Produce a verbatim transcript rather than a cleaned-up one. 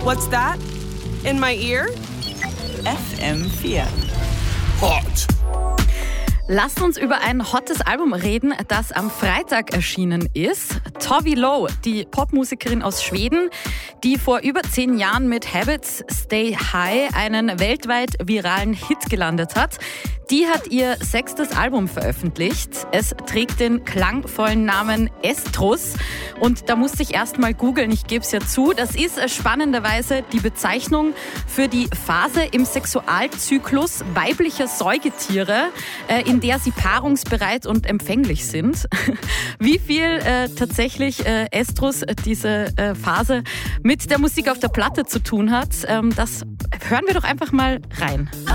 What's that? In my ear? F M vier. Hot. Lasst uns über ein hottes Album reden, das am Freitag erschienen ist. Tove Lo, die Popmusikerin aus Schweden, die vor über zehn Jahren mit Habits Stay High einen weltweit viralen Hit gelandet hat, die hat ihr sechstes Album veröffentlicht. Es trägt den klangvollen Namen Estrus und da musste ich erst mal googeln, ich gebe es ja zu. Das ist spannenderweise die Bezeichnung für die Phase im Sexualzyklus weiblicher Säugetiere, in der sie paarungsbereit und empfänglich sind. Wie viel äh, tatsächlich äh, Estrus, äh, diese äh, Phase, mit der Musik auf der Platte zu tun hat, ähm, das hören wir doch einfach mal rein.